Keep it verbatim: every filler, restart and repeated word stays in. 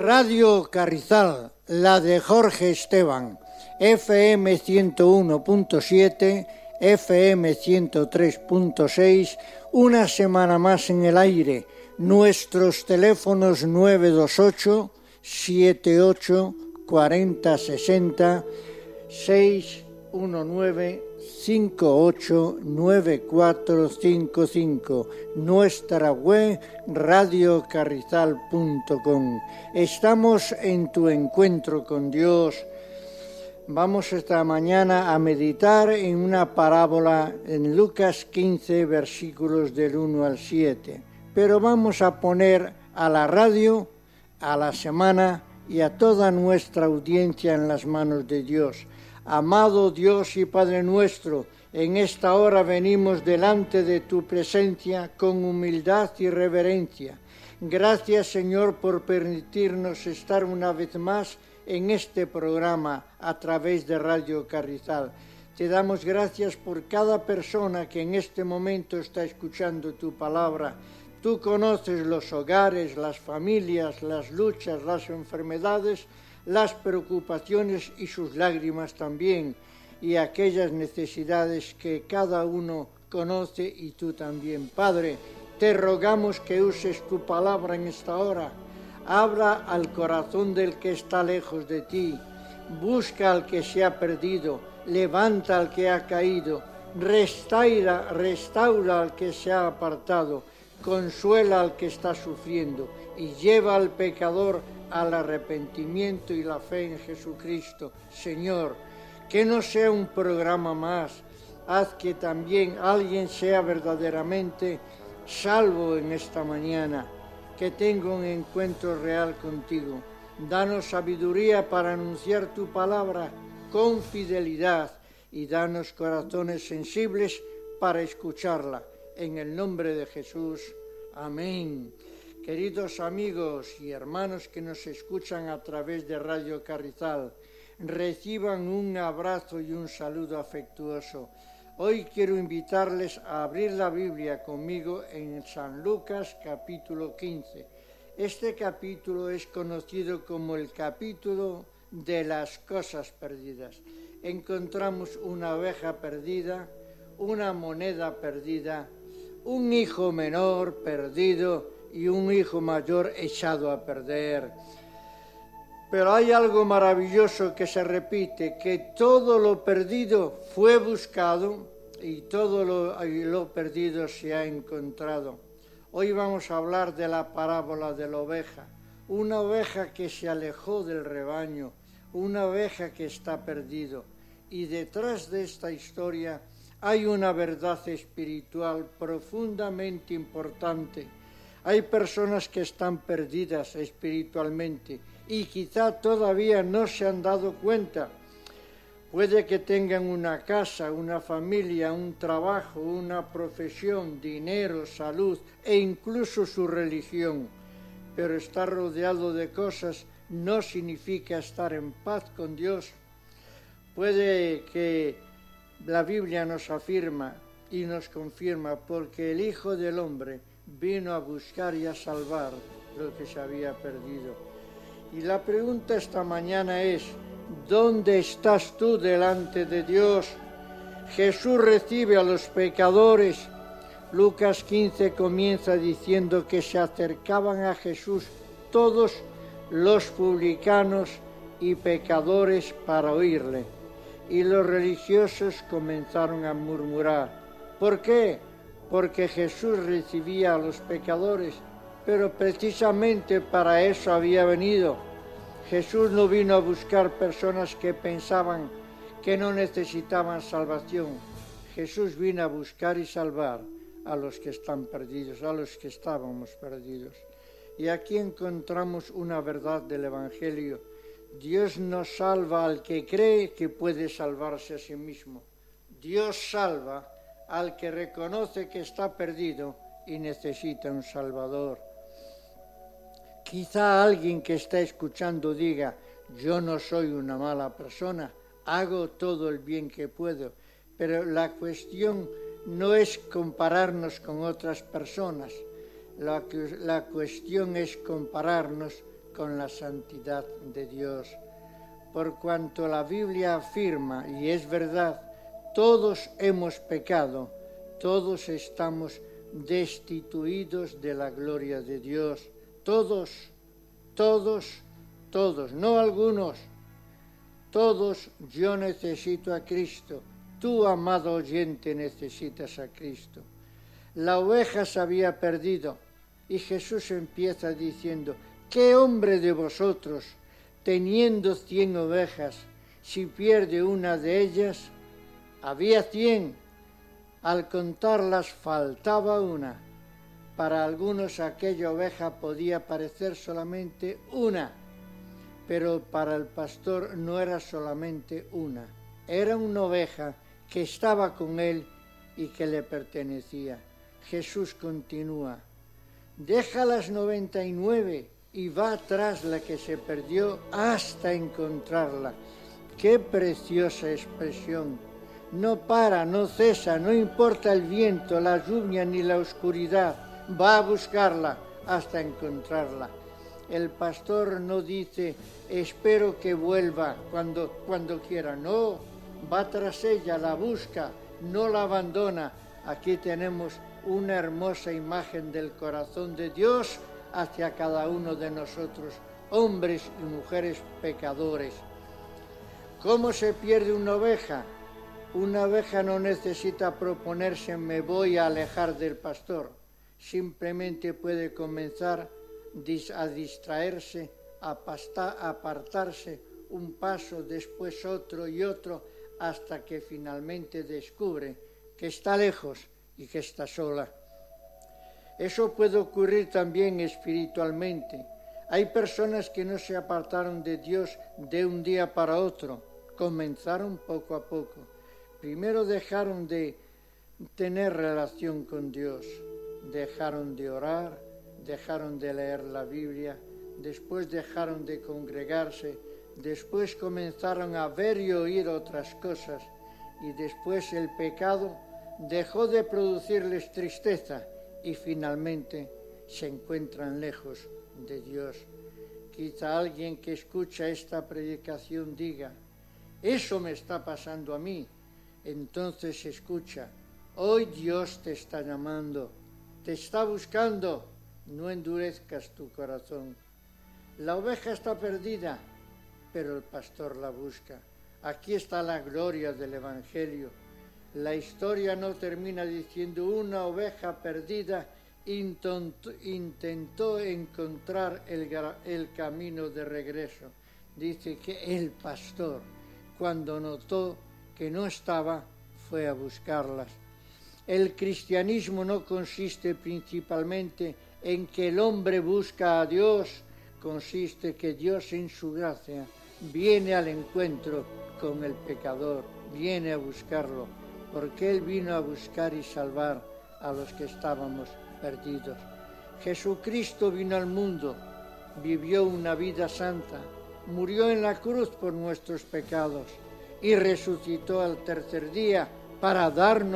Radio Carrizal, la de Jorge Esteban, F M ciento uno punto siete, F M ciento tres punto seis, una semana más en el aire. Nuestros teléfonos nueve dos ocho, siete ocho, cuatro cero seis cero, seis uno nueve, cinco ocho nueve cuatro cinco cinco, nuestra web radio carrizal punto com. Estamos en tu encuentro con Dios. Vamos esta mañana a meditar en una parábola en Lucas quince, versículos del uno al siete. Pero vamos a poner a la radio, a la semana y a toda nuestra audiencia en las manos de Dios. Amado Dios y Padre nuestro, en esta hora venimos delante de tu presencia con humildad y reverencia. Gracias, Señor, por permitirnos estar una vez más en este programa a través de Radio Carrizal. Te damos gracias por cada persona que en este momento está escuchando tu palabra. Tú conoces los hogares, las familias, las luchas, las enfermedades, las preocupaciones y sus lágrimas también, y aquellas necesidades que cada uno conoce y tú también. Padre, te rogamos que uses tu palabra en esta hora. Habla al corazón del que está lejos de ti, busca al que se ha perdido, levanta al que ha caído, restaura, restaura al que se ha apartado, consuela al que está sufriendo y lleva al pecador al arrepentimiento y la fe en Jesucristo. Señor, que no sea un programa más, haz que también alguien sea verdaderamente salvo en esta mañana, que tenga un encuentro real contigo. Danos sabiduría para anunciar tu palabra con fidelidad y danos corazones sensibles para escucharla. En el nombre de Jesús. Amén. Queridos amigos y hermanos que nos escuchan a través de Radio Carrizal, reciban un abrazo y un saludo afectuoso. Hoy quiero invitarles a abrir la Biblia conmigo en San Lucas capítulo quince. Este capítulo es conocido como el capítulo de las cosas perdidas. Encontramos una oveja perdida, una moneda perdida, un hijo menor perdido y un hijo mayor echado a perder. Pero hay algo maravilloso que se repite, que todo lo perdido fue buscado y todo lo, lo perdido se ha encontrado. Hoy vamos a hablar de la parábola de la oveja, una oveja que se alejó del rebaño, una oveja que está perdido. Y detrás de esta historia hay una verdad espiritual profundamente importante. Hay personas que están perdidas espiritualmente y quizá todavía no se han dado cuenta. Puede que tengan una casa, una familia, un trabajo, una profesión, dinero, salud e incluso su religión. Pero estar rodeado de cosas no significa estar en paz con Dios. Puede que la Biblia nos afirma y nos confirma, porque el Hijo del Hombre vino a buscar y a salvar lo que se había perdido. Y la pregunta esta mañana es, ¿dónde estás tú delante de Dios? Jesús recibe a los pecadores. Lucas quince comienza diciendo que se acercaban a Jesús todos los publicanos y pecadores para oírle. Y los religiosos comenzaron a murmurar. ¿Por qué? Porque Jesús recibía a los pecadores, pero precisamente para eso había venido. Jesús no vino a buscar personas que pensaban que no necesitaban salvación. Jesús vino a buscar y salvar a los que están perdidos, a los que estábamos perdidos. Y aquí encontramos una verdad del Evangelio. Dios no salva al que cree que puede salvarse a sí mismo. Dios salva al que reconoce que está perdido y necesita un Salvador. Quizá alguien que está escuchando diga, yo no soy una mala persona, hago todo el bien que puedo, pero la cuestión no es compararnos con otras personas, la, la cuestión es compararnos con la santidad de Dios. Por cuanto la Biblia afirma, y es verdad, todos hemos pecado, todos estamos destituidos de la gloria de Dios. Todos, todos, todos, no algunos. Todos, yo necesito a Cristo. Tú, amado oyente, necesitas a Cristo. La oveja se había perdido y Jesús empieza diciendo, ¿qué hombre de vosotros, teniendo cien ovejas, si pierde una de ellas? Había cien, al contarlas faltaba una. Para algunos aquella oveja podía parecer solamente una, pero para el pastor no era solamente una, era una oveja que estaba con él y que le pertenecía. Jesús continúa, deja las noventa y nueve y va tras la que se perdió hasta encontrarla. ¡Qué preciosa expresión! No para, no cesa, no importa el viento, la lluvia ni la oscuridad, va a buscarla hasta encontrarla. El pastor no dice, espero que vuelva cuando, cuando quiera, no, va tras ella, la busca, no la abandona. Aquí tenemos una hermosa imagen del corazón de Dios hacia cada uno de nosotros, hombres y mujeres pecadores. ¿Cómo se pierde una oveja? Una oveja no necesita proponerse, me voy a alejar del pastor. Simplemente puede comenzar a distraerse, a apartarse un paso, después otro y otro, hasta que finalmente descubre que está lejos y que está sola. Eso puede ocurrir también espiritualmente. Hay personas que no se apartaron de Dios de un día para otro, comenzaron poco a poco. Primero dejaron de tener relación con Dios, dejaron de orar, dejaron de leer la Biblia, después dejaron de congregarse, después comenzaron a ver y oír otras cosas y después el pecado dejó de producirles tristeza y finalmente se encuentran lejos de Dios. Quizá alguien que escucha esta predicación diga, eso me está pasando a mí. Entonces escucha, hoy Dios te está llamando, te está buscando, no endurezcas tu corazón. La oveja está perdida, pero el pastor la busca. Aquí está la gloria del Evangelio. La historia no termina diciendo una oveja perdida intentó, intentó encontrar el, el camino de regreso. Dice que el pastor, cuando notó que no estaba, fue a buscarlas. El cristianismo no consiste principalmente en que el hombre busca a Dios, consiste que Dios en su gracia viene al encuentro con el pecador, viene a buscarlo, porque Él vino a buscar y salvar a los que estábamos perdidos. Jesucristo vino al mundo, vivió una vida santa, murió en la cruz por nuestros pecados y resucitó al tercer día para darnos